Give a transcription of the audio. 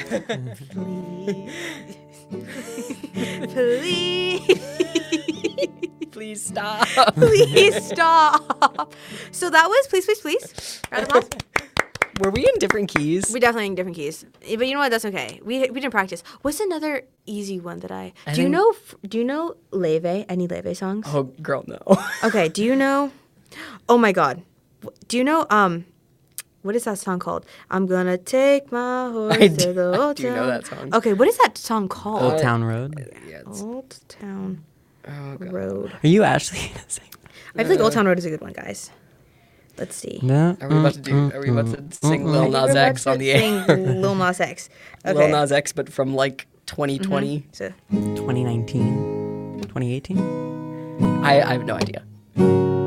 Please. Please stop. Please stop. So that was Please, Please, Please. Round of applause. Were we in different keys? We definitely in different keys. But you know what? That's okay. We didn't practice. What's another easy one that I do you know Leve? Any Leve songs? Oh, girl, no. Okay, do you know? Oh my God. Do you know what is that song called? I'm gonna take my horse to the old do town. know that song. Okay, what is that song called? Old Town Road. Yeah, it's, Old Town oh, God. Road. Are you actually gonna sing? I feel like Old Town Road is a good one, guys. Let's see. No. Are we about to sing Lil Nas X on the air? Sing Lil Nas X. Okay. Lil Nas X, but from like 2020. So, 2019, 2018. I have no idea.